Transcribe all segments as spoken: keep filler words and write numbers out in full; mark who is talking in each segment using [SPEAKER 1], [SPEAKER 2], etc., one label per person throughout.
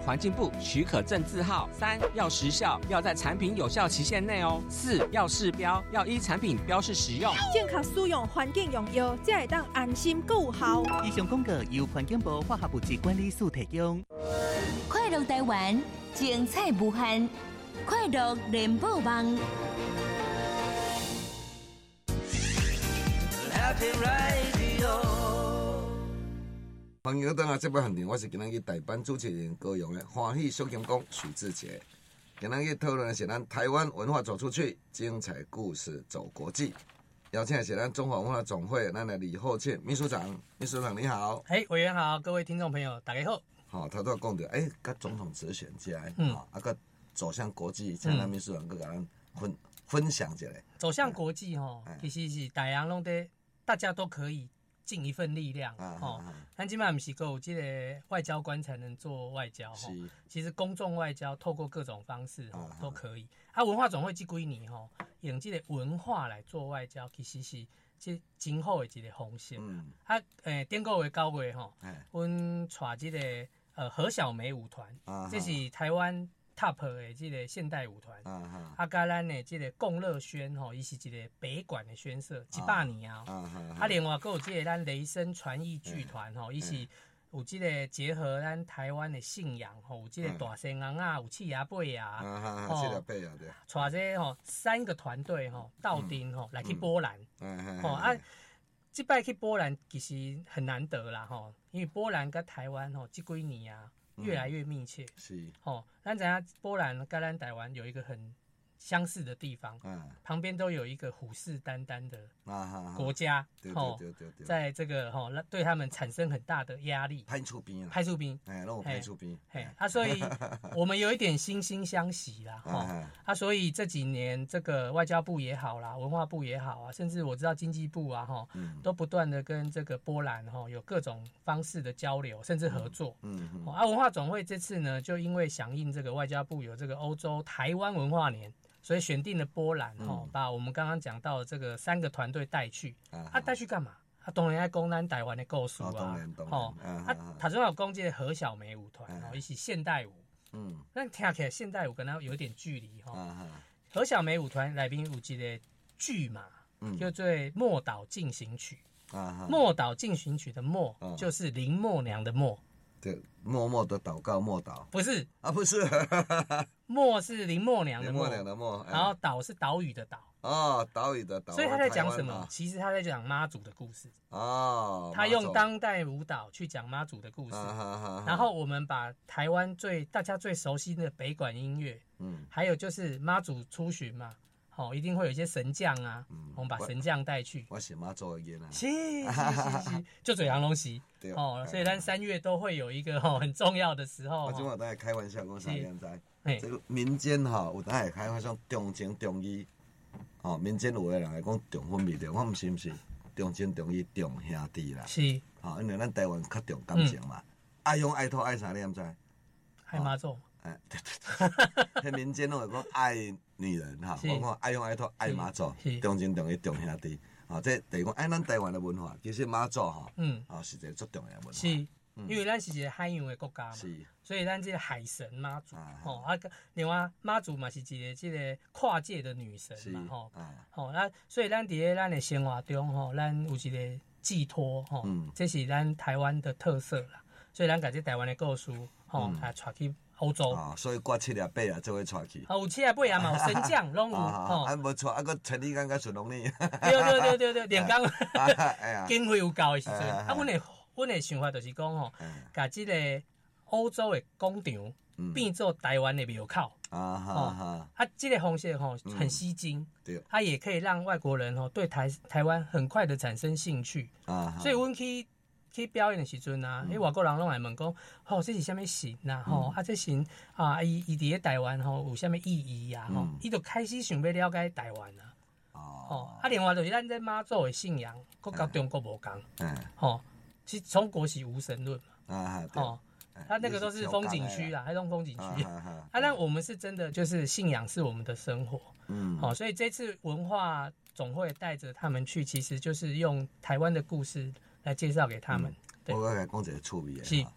[SPEAKER 1] 环境部许可证字号。三要时效，要在产品有效期限内哦。四要试标，要依产品标示使用，
[SPEAKER 2] 正确使用环境用药，才会当安心够有效。
[SPEAKER 3] 以上广告由环境部化学物质管理署提供。
[SPEAKER 4] 快乐台湾，精彩无限，快乐联播网。
[SPEAKER 5] 欢迎回到这部现场，我是今日代班主持人高雄的欢喜小金工许志杰。今日讨论的是咱台湾文化走出去，精彩故事走国际。邀请的是咱中华文化总会咱的李厚倩秘书长，秘书长你好。
[SPEAKER 6] 哎，委员好，各位听众朋友，大家好。
[SPEAKER 5] 好、哦，他都讲到，哎、欸，跟总统直选家，
[SPEAKER 6] 嗯，
[SPEAKER 5] 啊，个走向国际，请咱秘书长跟咱分、嗯、分享一下。
[SPEAKER 6] 走向国际哈、嗯，其实是大家拢得，大家都可以尽一份力量哦。咱今晚不是够这个外交官才能做外交哈，其实公众外交透过各种方式哈、嗯、都可以。啊，文化总会这几年哈，用这个文化来做外交，其实是这今后的一个方式。嗯，啊，诶，顶个月九月哈，阮带这个呃何小梅舞团，啊、这是台湾 top 的这个现代舞团。啊，啊，甲咱的这个共乐轩吼，伊是一个北管的宣社，一百年啊。啊，啊，另外还有这个咱雷声传艺剧团吼，伊是有这个结合咱台湾的信仰吼，有这个大仙翁啊，有刺牙背啊，
[SPEAKER 5] 哦，刺牙背啊，对。
[SPEAKER 6] 带这吼三个团队吼，到丁吼来去波兰。嗯，吼啊。这摆去波兰其实很难得啦吼，因为波兰跟台湾吼这几年啊越来越密切。是。吼，咱知影波兰跟咱台湾有一个很相似的地方，嗯，旁边都有一个虎视眈眈的国家，
[SPEAKER 5] 吼、啊，对对对，
[SPEAKER 6] 在这个吼，对他们产生很大的压力。
[SPEAKER 5] 派出兵啊，
[SPEAKER 6] 派出兵，
[SPEAKER 5] 哎，让我派出兵，
[SPEAKER 6] 嘿，啊，所以我们有一点惺惺相惜啦，哈，啊，所以这几年这个外交部也好啦，文化部也好啊，甚至我知道经济部啊，哈、嗯，都不断的跟这个波兰哈有各种方式的交流，甚至合作，嗯，嗯啊，文化总会这次呢，就因为响应这个外交部有这个欧洲台湾文化年。所以选定了波兰哈、嗯，把我们刚刚讲到的这个三个团队带去啊，啊带去干嘛？啊，当然要讲咱台湾的故事啊，哦，啊，他正有讲这个何小梅舞团哦，一起现代舞，嗯，但听起来现代舞跟它有点距离哈、哦。何小梅舞团来宾有一个剧嘛，嗯、叫做《默岛进行曲》啊，《默岛进行曲》的默、嗯、就是林默娘的默。
[SPEAKER 5] 对，默默的祷告，默祷
[SPEAKER 6] 不是
[SPEAKER 5] 啊，不是，
[SPEAKER 6] 默是林默娘的
[SPEAKER 5] 默，林默娘的默，
[SPEAKER 6] 然后岛是岛屿的岛。
[SPEAKER 5] 哦，岛屿的岛。
[SPEAKER 6] 所以他在讲什么？啊、其实他在讲妈祖的故事。
[SPEAKER 5] 哦，
[SPEAKER 6] 他用当代舞蹈去讲妈祖的故事。啊、然后我们把台湾最大家最熟悉的北管音乐，嗯，还有就是妈祖出巡嘛。哦，一定会有一些神将啊，嗯、我们把神将带去。
[SPEAKER 5] 我是妈祖的囡啊，
[SPEAKER 6] 是是是是，就这样东西。对哦，所以咱三月都会有一个哦很重要的时候。
[SPEAKER 5] 我今晚都在开玩笑，讲啥现在？这个民间哈，有当然开玩笑重情重义。哦，民间有的人来讲重婚蜜的，我唔是唔是重情重义重兄弟啦。
[SPEAKER 6] 是。
[SPEAKER 5] 哦，因为咱台湾较重感情嘛，嗯、爱用爱托爱啥你唔知？
[SPEAKER 6] 爱妈祖。
[SPEAKER 5] 哎，对对对，喺民间拢会讲爱女人哈，我讲爱用爱托爱妈祖，重情重义重兄弟，啊，这等于讲爱咱台湾的文化，其实妈祖哈，嗯，啊是一个足重要的文化，
[SPEAKER 6] 是，因为咱是一个海洋的国家嘛，是，所以咱这个海神妈祖，哦，啊，另外妈祖嘛是一个这个跨界的女神嘛，吼，吼，啊，所以咱伫咧咱的生活中吼，咱有一个寄托，吼，这是咱台湾的特色啦，所以咱把这台湾的故事，吼，啊，带去。欧洲
[SPEAKER 5] 啊、哦，所以挂七粒八啊，就会带去。
[SPEAKER 6] 啊，有七粒八啊嘛，有神将拢有。
[SPEAKER 5] 哦，啊无错，啊个陈立刚甲顺龙呢。
[SPEAKER 6] 对对对对对，连刚经费有够的时阵，啊，阮的阮的想法就是讲吼，甲这个欧洲的广场变做台湾的庙口。啊哈哈！啊，这个方式吼很吸睛，对，它也可以让外国人吼对台台湾很快的产生兴趣。啊，所以阮去。去表演的时阵啊，迄外国人拢来问讲，吼、哦，这是啥物神呐？吼、嗯，啊，这神啊，伊伊伫咧台湾吼有啥物意义啊？吼、嗯，伊就开始想要了解台湾啊。哦，啊，另外就是咱在妈祖的信仰，佮甲中国无共。嗯，吼，其实中国是无神论嘛。啊，对。哦，他那个都是风景区啦，还种风景区。啊，那我们是真的就是信仰是我们的生活。嗯，好、哦，所以这次文化总会带着他们去，其实就是用台湾的故事。来介绍给他们。
[SPEAKER 5] 嗯、我我来讲一个趣味的。
[SPEAKER 6] 是，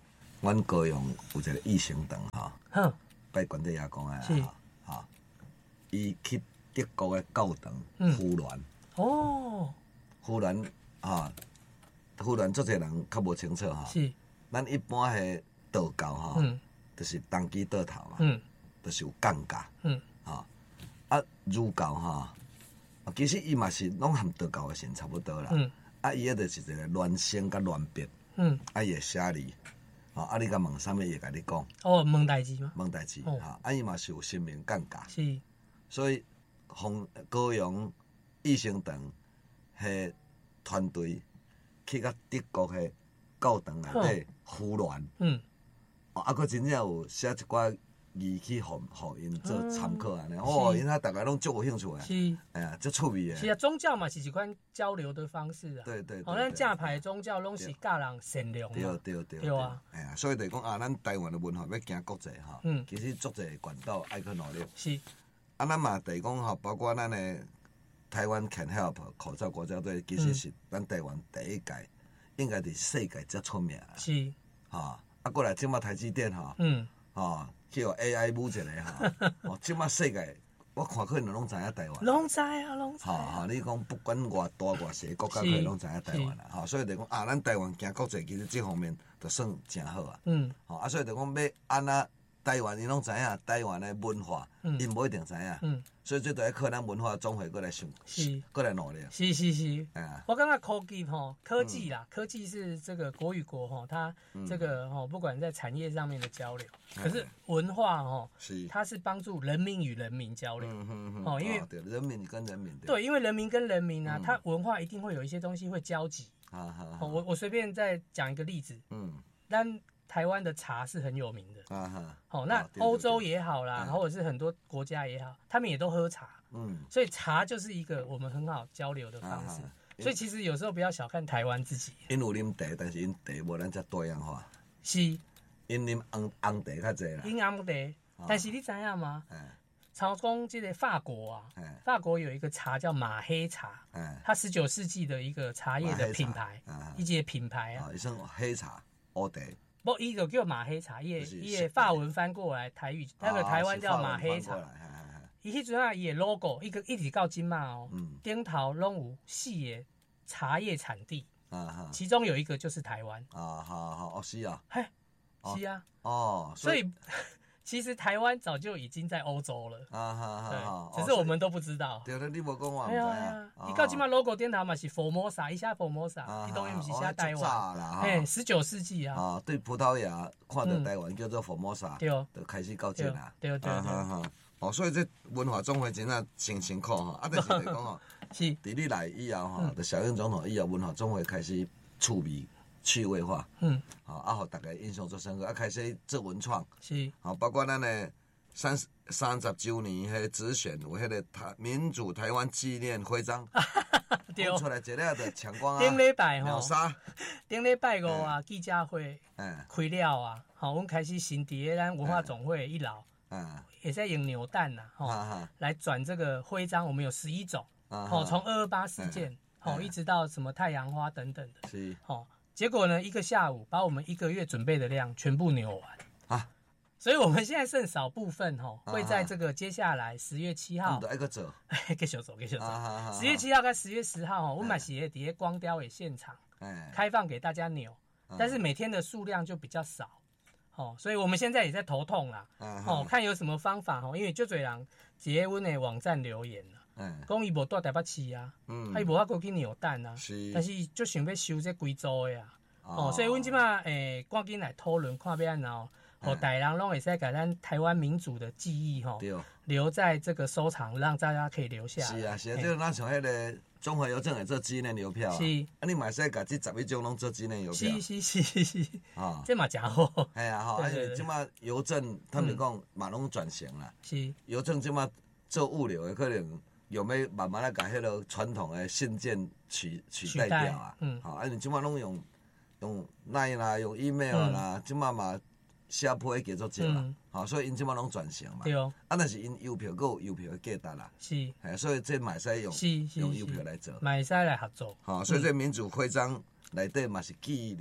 [SPEAKER 5] 阮高雄有一个义兴堂哈，
[SPEAKER 6] 哼，
[SPEAKER 5] 拜关帝爷公啊，
[SPEAKER 6] 是
[SPEAKER 5] 哈，伊去德国的教堂呼鸾，
[SPEAKER 6] 哦，
[SPEAKER 5] 呼鸾哈，呼鸾足侪人较无清楚哈，
[SPEAKER 6] 是，
[SPEAKER 5] 咱一般的道教哈，
[SPEAKER 6] 嗯，
[SPEAKER 5] 就是当机倒头嘛，
[SPEAKER 6] 嗯，
[SPEAKER 5] 就是有降价，
[SPEAKER 6] 嗯，
[SPEAKER 5] 哈，啊儒教哈，其实伊嘛是拢含道教的神差不多啦，
[SPEAKER 6] 嗯，
[SPEAKER 5] 啊伊迄就是一个孪生甲孪别，
[SPEAKER 6] 嗯，
[SPEAKER 5] 啊伊会写字，啊啊你甲问啥物伊会甲你讲，
[SPEAKER 6] 哦，问代志吗？
[SPEAKER 5] 问代志，
[SPEAKER 6] 哦
[SPEAKER 5] 哈，啊伊嘛是有神明降价，
[SPEAKER 6] 是，
[SPEAKER 5] 所以从高雄义兴堂迄团队去到德国迄教堂内底呼鸾，
[SPEAKER 6] 嗯，
[SPEAKER 5] 啊，佫真正有写一寡字去互互因做参考安尼，
[SPEAKER 6] 是
[SPEAKER 5] 哦，因仔大家拢足有兴趣诶，
[SPEAKER 6] 是，
[SPEAKER 5] 哎呀，足趣味诶，
[SPEAKER 6] 是啊，宗教嘛是一款交流的方式啊。
[SPEAKER 5] 对对对，
[SPEAKER 6] 哦，咱正牌宗教拢是教人善良
[SPEAKER 5] 对
[SPEAKER 6] 嘛。
[SPEAKER 5] 对对
[SPEAKER 6] 对啊，
[SPEAKER 5] 哎呀，所以就讲啊，咱台湾的文化要行国际哈，
[SPEAKER 6] 嗯
[SPEAKER 5] 其实足侪管道爱去努力。
[SPEAKER 6] 是，
[SPEAKER 5] 啊，咱嘛就是讲吼，包括咱的台湾 Can Help 口罩国家队，其实是咱台湾第一届，应该伫世界才出名啦。
[SPEAKER 6] 是，
[SPEAKER 5] 吼，啊，过来即马台积电吼，
[SPEAKER 6] 嗯，
[SPEAKER 5] 吼，叫 A I 舞一个吼，哦，即马世界我看可能拢知影台湾。
[SPEAKER 6] 拢知啊，拢知
[SPEAKER 5] 吼
[SPEAKER 6] 啊。
[SPEAKER 5] 吼，你讲不管偌大偌细国家，可能拢知影台湾啦。吼，所以就讲啊，咱台湾行国际，其实这方面就算诚好啊。
[SPEAKER 6] 嗯，
[SPEAKER 5] 吼，啊，所以就讲要安那台湾，伊拢知影台湾的文化，
[SPEAKER 6] 嗯
[SPEAKER 5] 因无一定知影。
[SPEAKER 6] 嗯，
[SPEAKER 5] 所以这都要靠咱文化总会过来想
[SPEAKER 6] 是，
[SPEAKER 5] 过来努力。
[SPEAKER 6] 是是是。
[SPEAKER 5] 哎呀，
[SPEAKER 6] 我感觉科技吼，科技啦，科技是这个国与国吼，它这个吼，不管在产业上面的交流，可是文化吼，
[SPEAKER 5] 是，
[SPEAKER 6] 它是帮助人民与人民交流。
[SPEAKER 5] 嗯哼哼，
[SPEAKER 6] 哦因为
[SPEAKER 5] 对人民跟人民
[SPEAKER 6] 对，因为人民跟人民啊，它文化一定会有一些东西会交集。
[SPEAKER 5] 啊哈，
[SPEAKER 6] 哦，我我随便再讲一个例子，
[SPEAKER 5] 嗯
[SPEAKER 6] 但台湾的茶是很有名的。
[SPEAKER 5] 啊哈，
[SPEAKER 6] 哦，那
[SPEAKER 5] 啊对对
[SPEAKER 6] 欧洲
[SPEAKER 5] 对
[SPEAKER 6] 也好啦，或者是很多国家也好，他们也都喝茶，
[SPEAKER 5] 嗯
[SPEAKER 6] 所以茶就是一个我们很好交流的方式。
[SPEAKER 5] 啊
[SPEAKER 6] 所以其实有时候不要小看台湾自己，
[SPEAKER 5] 因有啉茶，但是因茶无咱遮多样化，
[SPEAKER 6] 是
[SPEAKER 5] 因啉红红茶较济啦。
[SPEAKER 6] 阴阳茶，但是你知影吗？
[SPEAKER 5] 哎
[SPEAKER 6] 曹公这个法国啊，
[SPEAKER 5] 哎
[SPEAKER 6] 法国有一个茶叫马黑茶，
[SPEAKER 5] 哎，
[SPEAKER 6] 它十九世纪的一个茶叶的品牌
[SPEAKER 5] 马黑茶啊，
[SPEAKER 6] 一节品牌啊。
[SPEAKER 5] 啊，伊算黑茶、乌茶，
[SPEAKER 6] 不，伊就叫马黑茶，伊
[SPEAKER 5] 就是
[SPEAKER 6] 伊法文翻过来台语，那个台湾叫马黑茶。伊迄阵啊，伊的 logo 一个一直到今嘛哦，顶头拢有四个茶叶产地，其中有一个就是台湾。
[SPEAKER 5] 啊，好好哦，是啊，
[SPEAKER 6] 嘿，是啊，
[SPEAKER 5] 哦，
[SPEAKER 6] 所以其实台湾早就已经在欧洲了，
[SPEAKER 5] 啊哈哈，
[SPEAKER 6] 对，只是我们都不知道。
[SPEAKER 5] 对了，你无讲我唔知
[SPEAKER 6] 哎
[SPEAKER 5] 啊
[SPEAKER 6] 呀，伊到即马 logo 顶头嘛是 Formosa，伊写 Formosa，伊当然毋是写台湾。嘿，十九世纪啊。
[SPEAKER 5] 啊，对葡萄牙看到台湾叫做 Formosa，
[SPEAKER 6] 对，
[SPEAKER 5] 就开始到这啦。
[SPEAKER 6] 对对对。
[SPEAKER 5] 哦，所以这文化总会真正真辛苦吼，啊，但是就讲吼，
[SPEAKER 6] 是，
[SPEAKER 5] 伫你来以后吼，就小英总统以后文化总会开始趣味趣味化，嗯，啊，啊，互大家印象最深刻，啊，开始做文创，
[SPEAKER 6] 是，
[SPEAKER 5] 啊，包括咱的三十三十周年迄直选有迄个台民主台湾纪念徽章，
[SPEAKER 6] 对，
[SPEAKER 5] 出来一了就强光啊，
[SPEAKER 6] 顶礼拜吼，
[SPEAKER 5] 秒杀，
[SPEAKER 6] 顶礼拜五啊，记者会开了啊，好，阮开始新伫咧咱文化总会一楼。嗯，也在用扭蛋呐，吼，来转这个徽章，我们有十一种，哦，从二二八事件，哦，一直到什么太阳花等等的，是，哦，结果呢，一个下午把我们一个月准备的量全部扭完啊，所以我们现在剩少部分，吼，会在这个接下来十月七号，
[SPEAKER 5] 一个走，
[SPEAKER 6] 继续走，继续走，十月七号跟十月十号，哦，我们嘛是伫咧光雕的现场，开放给大家扭，但是每天的数量就比较少。哦，所以我们现在也在头痛啦，哦，看有什么方法哦，因为就侪人伫阮的网站留言啦，讲伊无住台北市啊，啊伊无法过去扭蛋啊，但是就想要收这几组的啊，哦，所以阮即马诶赶紧来讨论，看要安怎，哦，大人拢会使把咱台湾民主的记忆吼，留在这个收藏，让大家可以留下。
[SPEAKER 5] 是啊，是啊，就咱像迄个。中华邮政会做纪念邮票啊，是啊，你嘛使甲这十一种拢做纪念邮票，
[SPEAKER 6] 是是是是，啊，这嘛真好。
[SPEAKER 5] 系啊，吼，而且即马邮政他们讲嘛拢转型啦，是邮政即马做物流的可能有没慢慢来甲迄个传统的信件取取代掉啊，嗯，好，啊，你即马拢用用 Line 啦，用 email 啦，即马嘛写批叫做少啦。好，所以因即马拢转型嘛，对哦。啊，但是因邮票阁有邮票的价值啦，是，哎，所以这嘛使用用邮票来做，
[SPEAKER 6] 嘛使来合作。
[SPEAKER 5] 好，所以这民主徽章内底嘛是纪念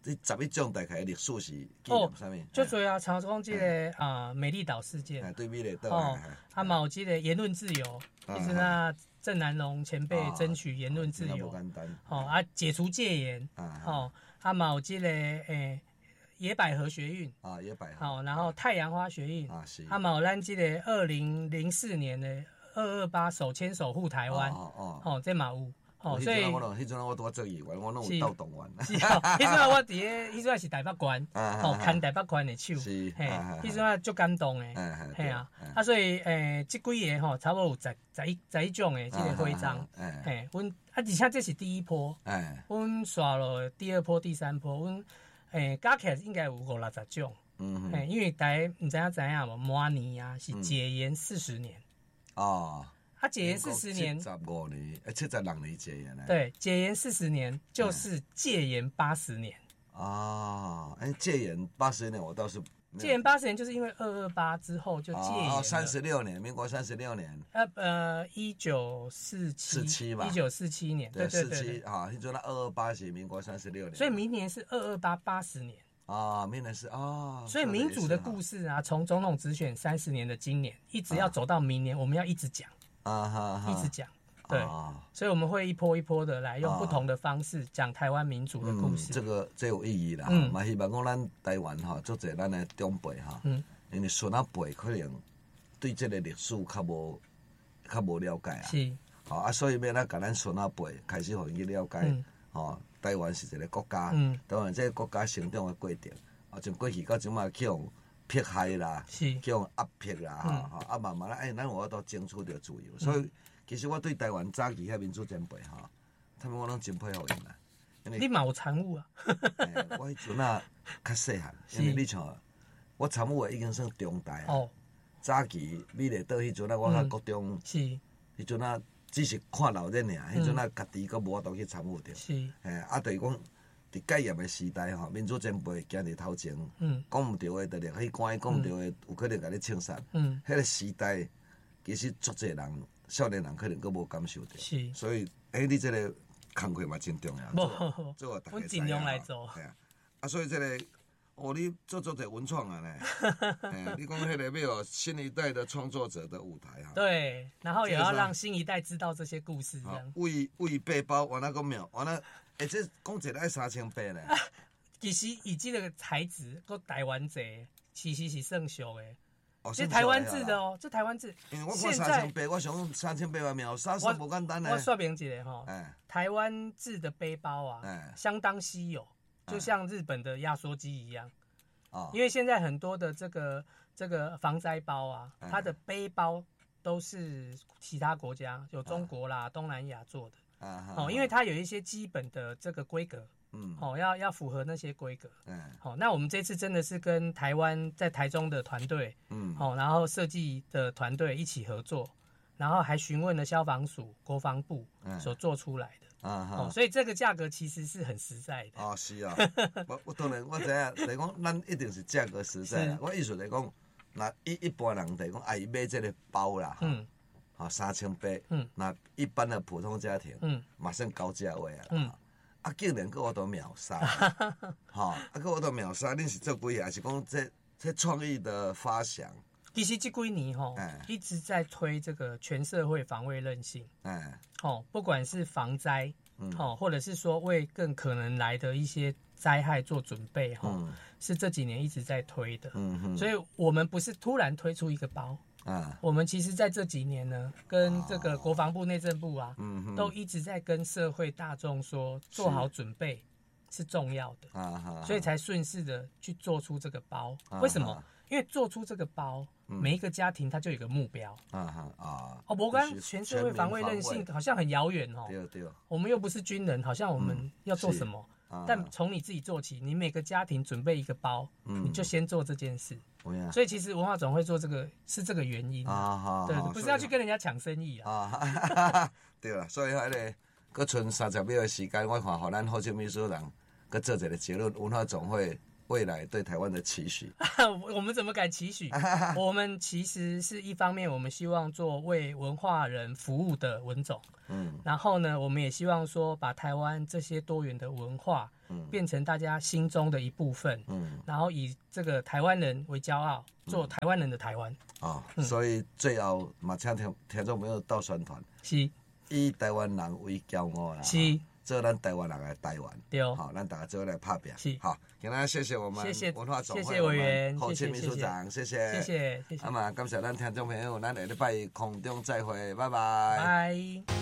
[SPEAKER 5] 这十一种大概历史是纪念啥物？
[SPEAKER 6] 就多啊，常讲这个啊美丽岛事件，
[SPEAKER 5] 对美丽岛
[SPEAKER 6] 哦，啊嘛有这个言论自由，就是那郑南榕前辈争取言论自由，哦啊解除戒严，哦啊嘛有这个诶野百合学运
[SPEAKER 5] 啊野百合，
[SPEAKER 6] 好，然后太阳花学运
[SPEAKER 5] 啊是，
[SPEAKER 6] 啊嘛有咱这个二零零四年的二二八手牵手护台湾，哦哦，哦这嘛有。
[SPEAKER 5] 哦，所以，迄阵我拄做议员，我拢有斗动员。
[SPEAKER 6] 是啊，迄阵我伫个，迄阵是台北县，哦，牵台北县的手，嘿，迄阵足感动诶，嘿啊，啊，所以诶，即几个吼，差不多有十、十一、十一种诶，即个徽章，嘿，阮啊，而且这是第一波，阮刷了第二波、第三波，阮诶加起来应该有五六十种，嗯，嘿，因为大家毋知影知影无，明年啊是解严四十年，哦。他解严四十年，
[SPEAKER 5] 七十五年，哎，七十六年解严呢？
[SPEAKER 6] 对，解严四十年就是戒严八十年。
[SPEAKER 5] 啊，哎，戒严八十年，我倒是
[SPEAKER 6] 戒严八十年，就是因为二二八之后就戒严。
[SPEAKER 5] 哦，三十六年，民国三十六年。
[SPEAKER 6] 呃呃，一九四七。
[SPEAKER 5] 四七吧。
[SPEAKER 6] 一九四七年。
[SPEAKER 5] 对对对。四七啊，你说那二二八是民国三十六年。
[SPEAKER 6] 所以明年是二二八八十年。
[SPEAKER 5] 啊，明年是啊。
[SPEAKER 6] 所以民主的故事啊，从总统直选三十年的今年，一直要走到明年，我们要一直讲。啊哈哈，一直讲，对，啊、所以我们会一波一波的来用不同的方式讲台湾民主的故事。
[SPEAKER 5] 嗯、这个这有意义啦，嘛、嗯、希望讲咱台湾哈，做者咱的长辈哈，嗯、因为孙仔辈可能对这个历史较无较无了解啊，是，好、哦、啊，所以要咱甲咱孙仔辈开始互伊去了解，嗯、哦，台湾是一个国家，嗯、台湾这个国家成长的过程，啊，从过去到即马去用。迫害啦，去用压迫啦，哈、嗯，啊慢慢啦，哎，咱有法度争取到自由，嗯、所以其实我对台湾早期遐民主前辈哈，他们我拢真佩服因啦。
[SPEAKER 6] 你嘛有参与啊？
[SPEAKER 5] 欸、我迄阵啊较细汉，因为你像我参与的已经算中大啊。哦。早期美丽岛迄阵啊，我较国中，是。迄阵啊，只是看老人尔，迄阵啊，家己阁无法度去参与着。是。哎，啊，就是讲。伫戒严的时代吼，民主前辈行伫头前，讲毋对话就掠去关，讲毋对话有可能甲你枪杀。嗯，迄个时代其實足濟人少年人可能佫無感受到，是，所以誒，你這個工作嘛真重要，
[SPEAKER 6] 做做大家知影。我盡量來做。係啊，
[SPEAKER 5] 啊，所以這個哦，你做做者文創啊呢？誒，你講迄個要有新一代的創作者的舞台哈。
[SPEAKER 6] 對，然後也要讓新一代知道這些故事，這樣。
[SPEAKER 5] 為為背包完那個廟，完了。誒，這講一個愛三千八呢。
[SPEAKER 6] 其實以這個材質，個台灣製其實是算俗的。哦，這台灣製的哦，這台灣製。
[SPEAKER 5] 因為我看三千八，我想三千八的秒殺是不簡單的。
[SPEAKER 6] 我說明一下哈，台灣製的背包啊，相當稀有，就像日本的壓縮機一樣。哦。因為現在很多的這個這個防災包啊，它的背包都是其他國家，有中國啦、東南亞做的。哦，因為它有一些基本的這個規格，嗯，哦，要要符合那些規格，嗯，好，那我們這次真的是跟台灣在台中的團隊，嗯，哦，然後設計的團隊一起合作，然後還詢問了消防署、國防部所做出來的，啊哈，哦，所以這個價格其實是很實在的。哦，是啊，我我當然我知影，就是講咱一定是價格實在啦。我意思就是講，那一一般人就是講愛買這個包啦，嗯。啊，三千八，嗯，那一般的普通家庭，嗯，嘛算高價位啊，嗯，啊，竟然佫我都秒殺，哈，啊，佫我都秒殺，恁是做幾個，還是講這這創意的發想？其實這幾年吼，一直在推這個全社會防衛韌性，哎，哦，不管是防災，嗯，哦，或者是說為更可能來的一些災害做準備，哈，是這幾年一直在推的，嗯哼，所以我們不是突然推出一個包。啊，我們其實在這幾年呢，跟這個國防部、內政部啊，嗯，都一直在跟社會大眾說，做好準備是重要的，啊，所以才順勢的去做出這個包。為什麼？因為做出這個包，每一個家庭它就有個目標，啊啊，哦，我剛全社會防衛韌性好像很遙遠哦，對對，我們又不是軍人，好像我們要做什麼？但從你自己做起，你每個家庭準備一個包，你就先做這件事。所以其實文化總會做這個是這個原因啊，對，不是要去跟人家搶生意啊。
[SPEAKER 5] 對啦，所以迄個，擱剩三十秒的時間，我看，互咱好心秘書人擱做一個結論，文化總會未來對台灣的期許。
[SPEAKER 6] 我們怎麼敢期許？我們其實是一方面，我們希望做為文化人服務的文總。嗯。然後呢，我們也希望說，把台灣這些多元的文化， 嗯、变成大家心中的一部分，嗯，然后以这个台湾人为骄傲，做台湾人的台湾。
[SPEAKER 5] 哦，嗯、所以最后嘛，请听听众朋友到宣传，
[SPEAKER 6] 是
[SPEAKER 5] 以台湾人为骄傲啦，
[SPEAKER 6] 是。
[SPEAKER 5] 做咱台湾人的台湾，
[SPEAKER 6] 对，
[SPEAKER 5] 好，咱大家做来拍拼，
[SPEAKER 6] 是好。
[SPEAKER 5] 今天谢谢我们文化总会，
[SPEAKER 6] 谢谢委员，
[SPEAKER 5] 后勤秘书长，谢谢，
[SPEAKER 6] 谢谢，谢谢。
[SPEAKER 5] 那么感谢咱听众朋友，咱下礼拜空中再会，拜拜。
[SPEAKER 6] 拜。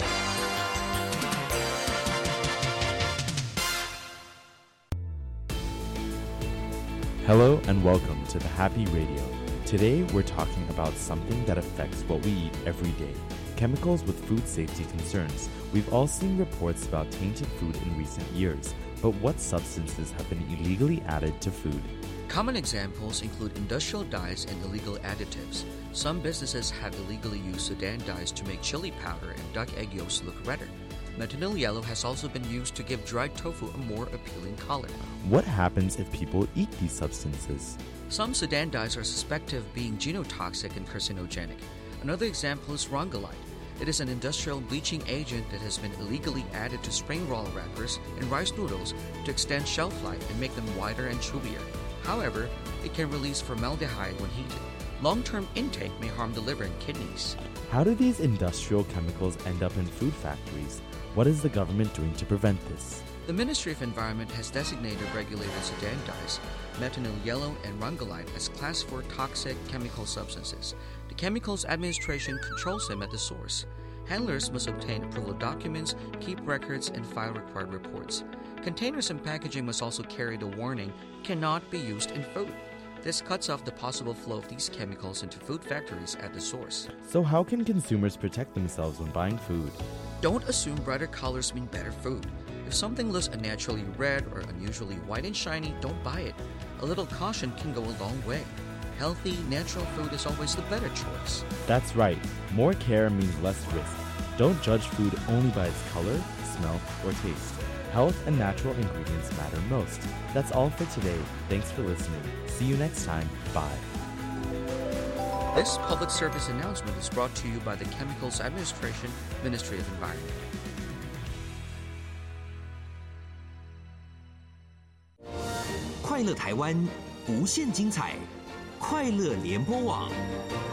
[SPEAKER 7] Hello and welcome to the Happy Radio. Today we're talking about something that affects what we eat every day. Chemicals with food safety concerns. We've all seen reports about tainted food in recent years, but what substances have been illegally added to food?
[SPEAKER 8] Common examples include industrial dyes and illegal additives. Some businesses have illegally used Sudan dyes to make chili powder and duck egg yolks look redder. Methanol yellow has also been used to give dried tofu a more appealing color.
[SPEAKER 7] What happens if people eat these substances?
[SPEAKER 8] Some Sudan dyes are suspected of being genotoxic and carcinogenic. Another example is Rongalite. It is an industrial bleaching agent that has been illegally added to spring roll wrappers and rice noodles to extend shelf life and make them whiter and chewier. However, it can release formaldehyde when heated. Long-term intake may harm the liver and kidneys.
[SPEAKER 7] How do these industrial chemicals end up in food factories? What is the government doing to prevent this?
[SPEAKER 8] The Ministry of Environment has designated regulated Sudan dyes, methanol yellow and Rongalite as class four toxic chemical substances. The Chemicals Administration controls them at the source. Handlers must obtain approval documents, keep records, and file required reports. Containers and packaging must also carry the warning, cannot be used in food. This cuts off the possible flow of these chemicals into food factories at the source.
[SPEAKER 7] So how can consumers protect themselves when buying food?
[SPEAKER 8] Don't assume brighter colors mean better food. If something looks unnaturally red or unusually white and shiny, don't buy it. A little caution can go a long way. Healthy, natural food is always the better choice.
[SPEAKER 7] That's right. More care means less risk. Don't judge food only by its color, smell, or taste. Health and natural ingredients matter most. That's all for today. Thanks for listening. See you next time. Bye.
[SPEAKER 8] This public service announcement is brought to you by the Chemicals Administration, Ministry of Environment.
[SPEAKER 9] 快乐台湾，无限精彩，快乐联播网。